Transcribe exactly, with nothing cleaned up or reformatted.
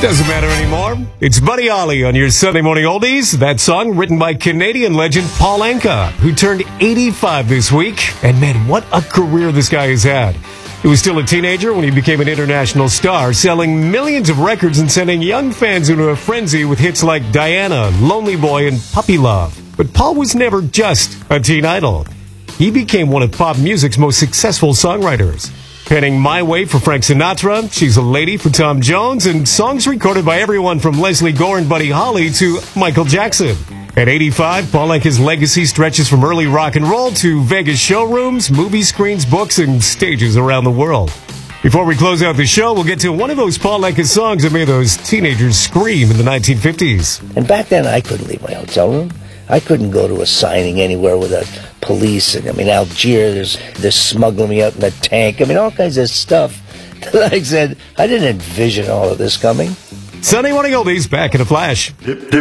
Doesn't matter anymore. It's Buddy Holly on your Sunday Morning Oldies. That song written by Canadian legend Paul Anka, who turned eighty-five this week. And man, what a career this guy has had. He was still a teenager when he became an international star, selling millions of records and sending young fans into a frenzy with hits like Diana, Lonely Boy, and Puppy Love. But Paul was never just a teen idol. He became one of pop music's most successful songwriters, penning My Way for Frank Sinatra, She's a Lady for Tom Jones, and songs recorded by everyone from Leslie Gore and Buddy Holly to Michael Jackson. At eighty-five, Paul Anka's legacy stretches from early rock and roll to Vegas showrooms, movie screens, books, and stages around the world. Before we close out the show, we'll get to one of those Paul Anka songs that made those teenagers scream in the nineteen fifties. And back then, I couldn't leave my hotel room. I couldn't go to a signing anywhere without police. And I mean, Algiers, they're smuggling me out in a tank. I mean, all kinds of stuff. Like I said, I didn't envision all of this coming. Sunday Morning Oldies, back in a flash. Dip, dip.